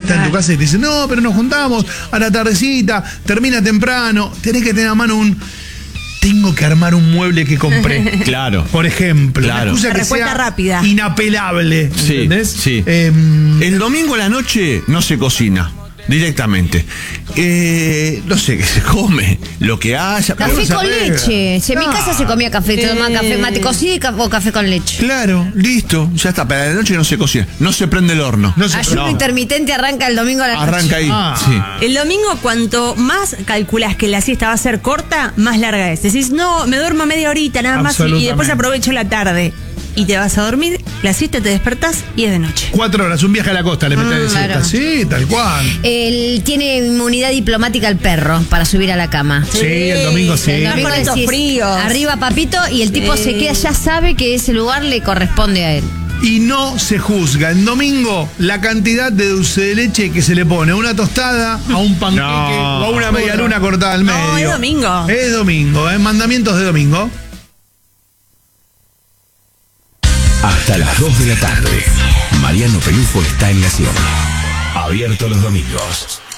está en tu casa y te dice, no, pero nos juntamos a la tardecita, termina temprano, tenés que tener a mano tengo que armar un mueble que compré. Claro. Por ejemplo. Claro. Una excusa que Respuesta sea rápida. inapelable. Sí, ¿Entendés? sí. El domingo a la noche no se cocina. Directamente. No sé qué se come, lo que haya. Café Pero con sabés. leche. Si en mi casa se comía café, te tomaban café mate cocido o café con leche. Claro, listo, ya está. Pero a la noche no se cocina, no se prende el horno. No se Ayuno intermitente arranca el domingo a la noche. Arranca ahí. Sí. El domingo, cuanto más calculás que la siesta va a ser corta, más larga es. Decís, no, me duermo media horita nada más y Absolutamente. después aprovecho la tarde. Y te vas a dormir, la siesta te despertás y es de noche. 4 horas, un viaje a la costa le metés de siesta. claro. Sí, tal cual. Él tiene inmunidad diplomática el perro para subir a la cama. Sí, el domingo sí. El domingo Con estos decís, fríos. arriba papito y el tipo se queda, ya sabe que ese lugar le corresponde a él. Y no se juzga. En domingo, la cantidad de dulce de leche que se le pone a una tostada, a un panqueque No. o a una media luna cortada al medio. No, es domingo. Es domingo, mandamientos de domingo. Hasta las 2 de la tarde. Mariano Pelufo está en la Sierra. Abierto los domingos.